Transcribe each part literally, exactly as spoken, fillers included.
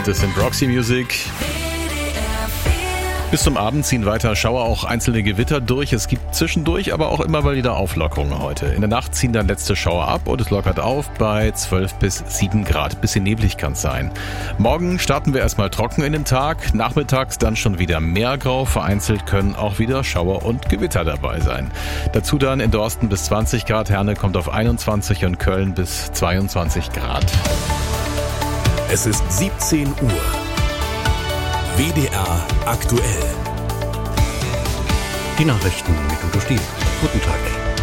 Das sind Roxy Music. Bis zum Abend ziehen weiter Schauer, auch einzelne Gewitter durch. Es gibt zwischendurch aber auch immer mal wieder Auflockerungen heute. In der Nacht ziehen dann letzte Schauer ab und es lockert auf bei zwölf bis sieben Grad. Bisschen neblig kann es sein. Morgen starten wir erstmal trocken in den Tag. Nachmittags dann schon wieder mehr Grau. Vereinzelt können auch wieder Schauer und Gewitter dabei sein. Dazu dann in Dorsten bis zwanzig Grad. Herne kommt auf einundzwanzig und Köln bis zweiundzwanzig Grad. Es ist siebzehn Uhr. W D R aktuell. Die Nachrichten mit Udo Stiel. Guten Tag.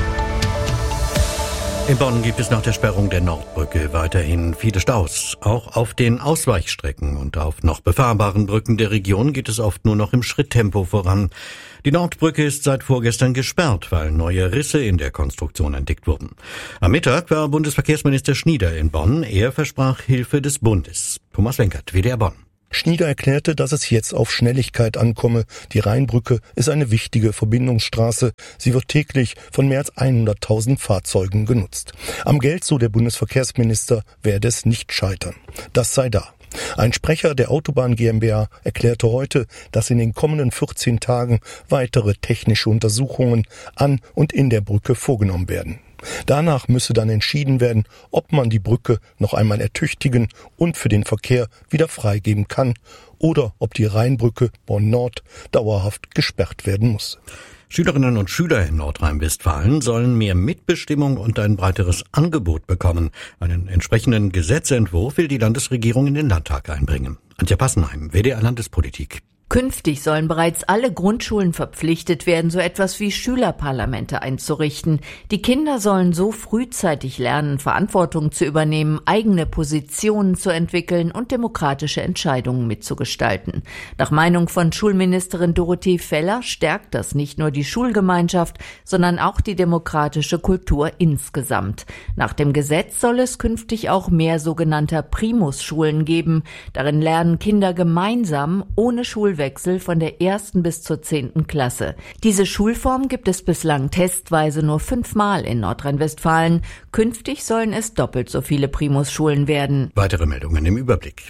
In Bonn gibt es nach der Sperrung der Nordbrücke weiterhin viele Staus. Auch auf den Ausweichstrecken und auf noch befahrbaren Brücken der Region geht es oft nur noch im Schritttempo voran. Die Nordbrücke ist seit vorgestern gesperrt, weil neue Risse in der Konstruktion entdeckt wurden. Am Mittag war Bundesverkehrsminister Schnieder in Bonn. Er versprach Hilfe des Bundes. Thomas Wenkert, W D R Bonn. Schnieder erklärte, dass es jetzt auf Schnelligkeit ankomme. Die Rheinbrücke ist eine wichtige Verbindungsstraße. Sie wird täglich von mehr als hunderttausend Fahrzeugen genutzt. Am Geld, so der Bundesverkehrsminister, werde es nicht scheitern. Das sei da. Ein Sprecher der Autobahn GmbH erklärte heute, dass in den kommenden vierzehn Tagen weitere technische Untersuchungen an und in der Brücke vorgenommen werden. Danach müsse dann entschieden werden, ob man die Brücke noch einmal ertüchtigen und für den Verkehr wieder freigeben kann oder ob die Rheinbrücke Bonn-Nord dauerhaft gesperrt werden muss. Schülerinnen und Schüler in Nordrhein-Westfalen sollen mehr Mitbestimmung und ein breiteres Angebot bekommen. Einen entsprechenden Gesetzentwurf will die Landesregierung in den Landtag einbringen. Antje Passenheim, W D R Landespolitik. Künftig sollen bereits alle Grundschulen verpflichtet werden, so etwas wie Schülerparlamente einzurichten. Die Kinder sollen so frühzeitig lernen, Verantwortung zu übernehmen, eigene Positionen zu entwickeln und demokratische Entscheidungen mitzugestalten. Nach Meinung von Schulministerin Dorothee Feller stärkt das nicht nur die Schulgemeinschaft, sondern auch die demokratische Kultur insgesamt. Nach dem Gesetz soll es künftig auch mehr sogenannter Primus-Schulen geben. Darin lernen Kinder gemeinsam ohne Schulwechsel von der ersten bis zur zehnten Klasse. Diese Schulform gibt es bislang testweise nur fünfmal in Nordrhein-Westfalen. Künftig sollen es doppelt so viele Primus-Schulen werden. Weitere Meldungen im Überblick.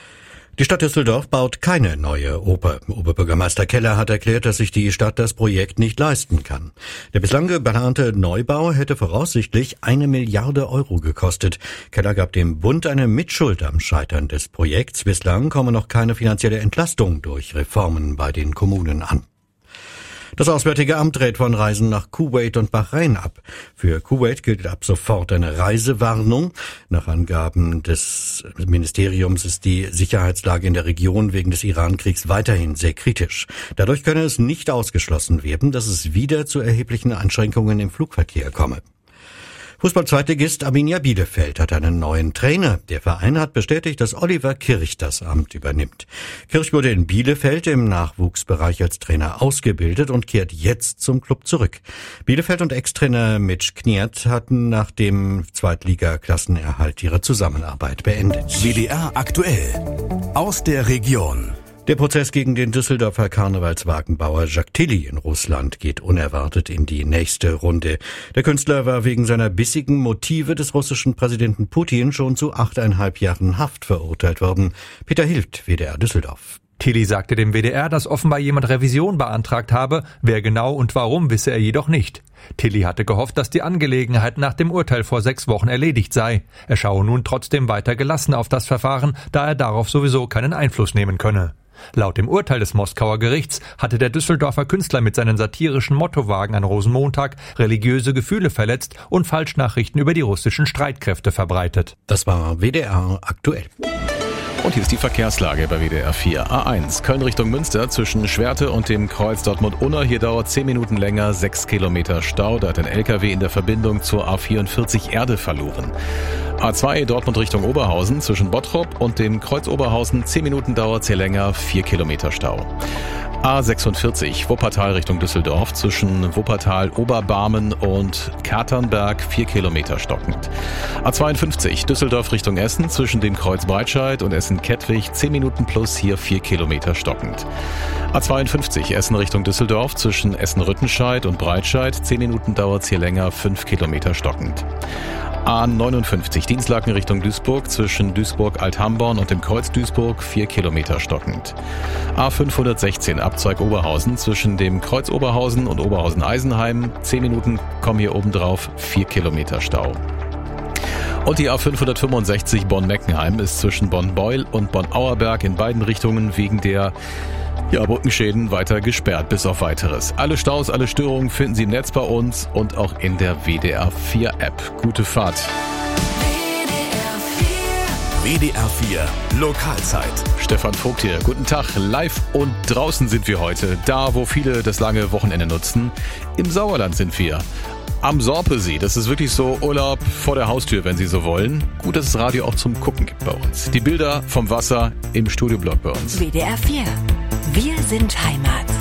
Die Stadt Düsseldorf baut keine neue Oper. Oberbürgermeister Keller hat erklärt, dass sich die Stadt das Projekt nicht leisten kann. Der bislang geplante Neubau hätte voraussichtlich eine Milliarde Euro gekostet. Keller gab dem Bund eine Mitschuld am Scheitern des Projekts. Bislang komme noch keine finanzielle Entlastung durch Reformen bei den Kommunen an. Das Auswärtige Amt rät von Reisen nach Kuwait und Bahrain ab. Für Kuwait gilt ab sofort eine Reisewarnung. Nach Angaben des Ministeriums ist die Sicherheitslage in der Region wegen des Iran-Kriegs weiterhin sehr kritisch. Dadurch könne es nicht ausgeschlossen werden, dass es wieder zu erheblichen Einschränkungen im Flugverkehr komme. Fußball-Zweitligist Arminia Bielefeld hat einen neuen Trainer. Der Verein hat bestätigt, dass Oliver Kirch das Amt übernimmt. Kirch wurde in Bielefeld im Nachwuchsbereich als Trainer ausgebildet und kehrt jetzt zum Klub zurück. Bielefeld und Ex-Trainer Mitch Kniert hatten nach dem Zweitliga-Klassenerhalt ihre Zusammenarbeit beendet. W D R aktuell. Aus der Region. Der Prozess gegen den Düsseldorfer Karnevalswagenbauer Jacques Tilly in Russland geht unerwartet in die nächste Runde. Der Künstler war wegen seiner bissigen Motive des russischen Präsidenten Putin schon zu achteinhalb Jahren Haft verurteilt worden. Peter Hilft, W D R Düsseldorf. Tilly sagte dem W D R, dass offenbar jemand Revision beantragt habe. Wer genau und warum, wisse er jedoch nicht. Tilly hatte gehofft, dass die Angelegenheit nach dem Urteil vor sechs Wochen erledigt sei. Er schaue nun trotzdem weiter gelassen auf das Verfahren, da er darauf sowieso keinen Einfluss nehmen könne. Laut dem Urteil des Moskauer Gerichts hatte der Düsseldorfer Künstler mit seinen satirischen Mottowagen an Rosenmontag religiöse Gefühle verletzt und Falschnachrichten über die russischen Streitkräfte verbreitet. Das war W D R aktuell. Und hier ist die Verkehrslage bei W D R vier. A eins, Köln Richtung Münster zwischen Schwerte und dem Kreuz Dortmund-Unna. Hier dauert zehn Minuten länger, sechs Kilometer Stau. Da hat ein L K W in der Verbindung zur A vierundvierzig Erde verloren. A zwei, Dortmund Richtung Oberhausen zwischen Bottrop und dem Kreuz Oberhausen. zehn Minuten dauert hier länger, vier Kilometer Stau. A sechsundvierzig, Wuppertal Richtung Düsseldorf zwischen Wuppertal, Oberbarmen und Katernberg, vier Kilometer stockend. A zweiundfünfzig, Düsseldorf Richtung Essen zwischen dem Kreuz Breitscheid und Essen-Kettwig, zehn Minuten plus, hier vier Kilometer stockend. A zweiundfünfzig, Essen Richtung Düsseldorf zwischen Essen-Rüttenscheid und Breitscheid, zehn Minuten dauert hier länger, fünf Kilometer stockend. A neunundfünfzig, Dienstlaken Richtung Duisburg, zwischen Duisburg-Althamborn und dem Kreuz Duisburg, vier Kilometer stockend. A fünfhundertsechzehn, Abzweig Oberhausen, zwischen dem Kreuz Oberhausen und Oberhausen-Eisenheim, zehn Minuten kommen hier oben drauf, vier Kilometer Stau. Und die A fünfhundertfünfundsechzig Bonn-Meckenheim ist zwischen Bonn-Beul und Bonn-Auerberg in beiden Richtungen wegen der ja, Brückenschäden weiter gesperrt bis auf Weiteres. Alle Staus, alle Störungen finden Sie im Netz bei uns und auch in der W D R vier App. Gute Fahrt. W D R vier Lokalzeit. Stefan Vogt hier. Guten Tag. Live und draußen sind wir heute. Da, wo viele das lange Wochenende nutzen. Im Sauerland sind wir. Am Sorpesee. Das ist wirklich so Urlaub vor der Haustür, wenn Sie so wollen. Gut, dass es Radio auch zum Gucken gibt bei uns. Die Bilder vom Wasser im Studioblock bei uns. W D R vier. Wir sind Heimat.